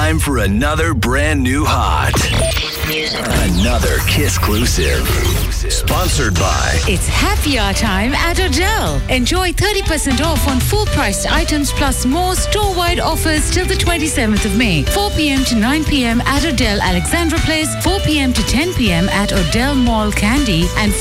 time for another brand new hot. Another Kiss-clusive. Sponsored by... It's happy hour time at Odell. Enjoy 30% off on full-priced items plus more store-wide offers till the 27th of May. 4 p.m. to 9 p.m. at Odell Alexandra Place, 4 p.m. to 10 p.m. at Odell Mall Candy, and